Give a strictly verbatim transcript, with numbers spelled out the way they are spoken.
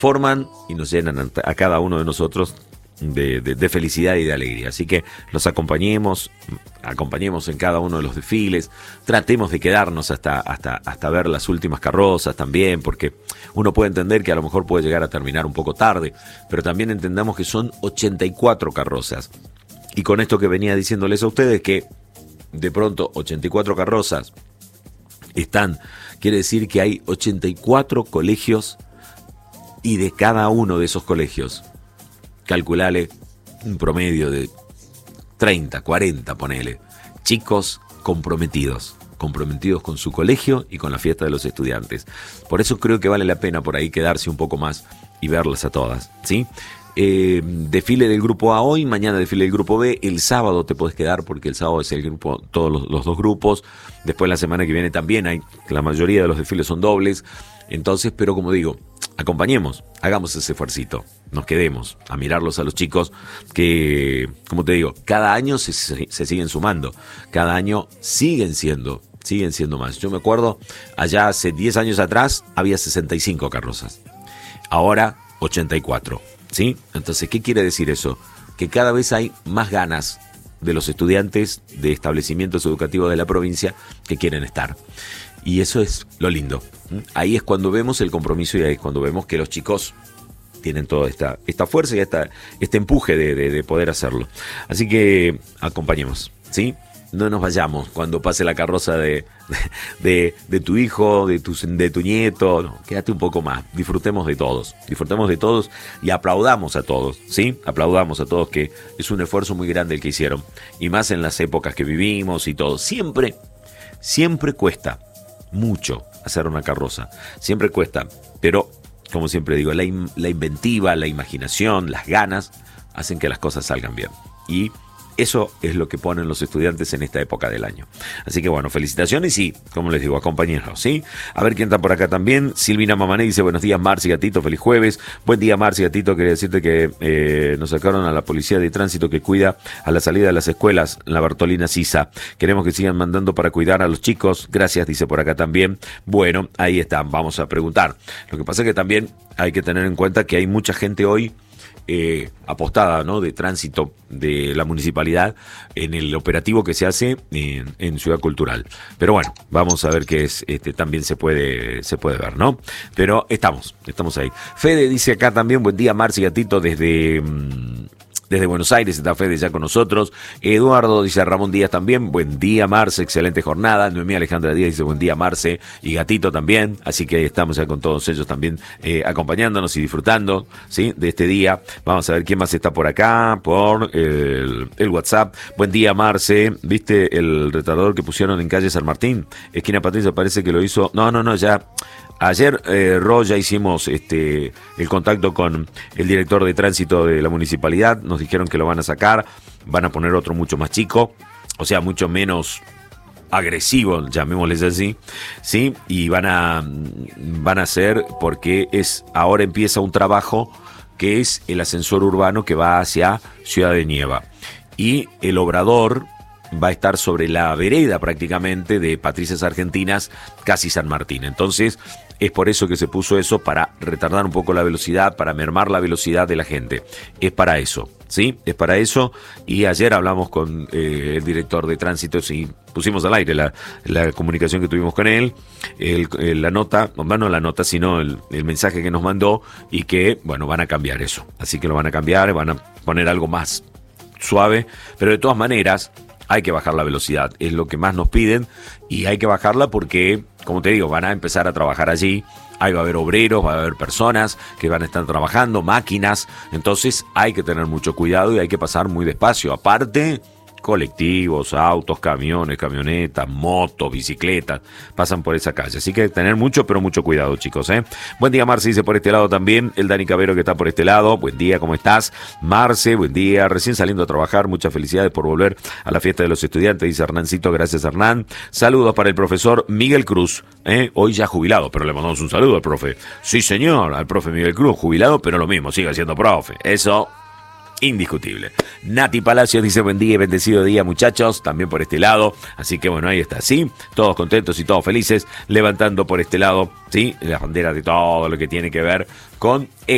forman y nos llenan a, a cada uno de nosotros De, de, de felicidad y de alegría. Así que los acompañemos, acompañemos en cada uno de los desfiles, tratemos de quedarnos hasta, hasta, hasta ver las últimas carrozas también, porque uno puede entender que a lo mejor puede llegar a terminar un poco tarde, pero también entendamos que son ochenta y cuatro carrozas. Y con esto que venía diciéndoles a ustedes, que de pronto ochenta y cuatro carrozas están, quiere decir que hay ochenta y cuatro colegios, y de cada uno de esos colegios calculale un promedio de treinta, cuarenta, ponele, chicos comprometidos, comprometidos con su colegio y con la fiesta de los estudiantes. Por eso creo que vale la pena por ahí quedarse un poco más y verlas a todas, ¿sí? Eh, desfile del grupo A hoy, mañana desfile del grupo B, el sábado te podés quedar porque el sábado es el grupo, todos los, los dos grupos, después la semana que viene también hay, la mayoría de los desfiles son dobles, entonces, pero como digo, acompañemos, hagamos ese esfuercito, nos quedemos a mirarlos a los chicos que, como te digo, cada año se, se siguen sumando, cada año siguen siendo, siguen siendo más. Yo me acuerdo, allá hace diez años atrás había sesenta y cinco carrozas, ahora ochenta y cuatro, ¿sí? Entonces, ¿qué quiere decir eso? Que cada vez hay más ganas de los estudiantes de establecimientos educativos de la provincia que quieren estar. Y eso es lo lindo. Ahí es cuando vemos el compromiso y ahí es cuando vemos que los chicos tienen toda esta, esta fuerza y esta, este empuje de, de, de poder hacerlo. Así que acompañemos, ¿sí? No nos vayamos cuando pase la carroza de, de, de tu hijo, de tu, de tu nieto. No, quédate un poco más. Disfrutemos de todos. Disfrutemos de todos y aplaudamos a todos, ¿sí? Aplaudamos a todos, que es un esfuerzo muy grande el que hicieron. Y más en las épocas que vivimos y todo. Siempre, siempre cuesta mucho hacer una carroza. Siempre cuesta. Pero, como siempre digo, la, in, la inventiva, la imaginación, las ganas hacen que las cosas salgan bien. Y eso es lo que ponen los estudiantes en esta época del año. Así que bueno, felicitaciones y, como les digo, acompáñenlos, ¿sí? A ver quién está por acá también. Silvina Mamané dice, buenos días, Marci Gatito, feliz jueves. Buen día, Marci Gatito, quería decirte que eh, nos sacaron a la policía de tránsito que cuida a la salida de las escuelas, la Bartolina Sisa. Queremos que sigan mandando para cuidar a los chicos. Gracias, dice por acá también. Bueno, ahí están, vamos a preguntar. Lo que pasa es que también hay que tener en cuenta que hay mucha gente hoy Eh, apostada, ¿no?, de tránsito de la municipalidad en el operativo que se hace en, en Ciudad Cultural. Pero bueno, vamos a ver qué es, este, también se puede, se puede ver, ¿no? Pero estamos, estamos ahí. Fede dice acá también, buen día, Marci Gatito, desde... Mmm, Desde Buenos Aires está Fede ya con nosotros. Eduardo dice, Ramón Díaz también, buen día, Marce, excelente jornada. Noemí Alejandra Díaz dice, buen día, Marce, y Gatito también. Así que estamos ya con todos ellos también eh, acompañándonos y disfrutando, ¿sí?, de este día. Vamos a ver quién más está por acá, por el, el WhatsApp. Buen día, Marce. ¿Viste el retardador que pusieron en calle San Martín? Esquina Patricia, parece que lo hizo. No, no, no, ya... Ayer, eh, Ro, ya hicimos este, el contacto con el director de tránsito de la municipalidad. Nos dijeron que lo van a sacar, van a poner otro mucho más chico, o sea, mucho menos agresivo, llamémosles así, ¿sí? Y van a, van a hacer, porque es ahora empieza un trabajo que es el ascensor urbano que va hacia Ciudad de Nieva. Y el obrador va a estar sobre la vereda prácticamente de Patricias Argentinas, casi San Martín. Entonces, es por eso que se puso eso, para retardar un poco la velocidad, para mermar la velocidad de la gente. Es para eso, ¿sí? Es para eso. Y ayer hablamos con eh, el director de tránsito y pusimos al aire la, la comunicación que tuvimos con él, el, el, la nota, no, no la nota, sino el, el mensaje que nos mandó, y que, bueno, van a cambiar eso. Así que lo van a cambiar, van a poner algo más suave, pero de todas maneras hay que bajar la velocidad, es lo que más nos piden, y hay que bajarla porque, como te digo, van a empezar a trabajar allí, ahí va a haber obreros, va a haber personas que van a estar trabajando, máquinas, entonces hay que tener mucho cuidado y hay que pasar muy despacio. Aparte, colectivos, autos, camiones, camionetas, motos, bicicletas, pasan por esa calle. Así que tener mucho, pero mucho cuidado, chicos, ¿eh? Buen día, Marce, dice por este lado también. El Dani Cabero, que está por este lado. Buen día, ¿cómo estás? Marce, buen día. Recién saliendo a trabajar. Muchas felicidades por volver a la fiesta de los estudiantes, dice Hernancito. Gracias, Hernán. Saludos para el profesor Miguel Cruz, ¿eh? Hoy ya jubilado, pero le mandamos un saludo al profe. Sí, señor, al profe Miguel Cruz, jubilado, pero lo mismo, sigue siendo profe. Eso... indiscutible. Nati Palacios dice, buen día y bendecido día, muchachos, también por este lado. Así que bueno, ahí está, ¿sí? Todos contentos y todos felices, levantando por este lado, ¿sí?, las banderas de todo lo que tiene que ver con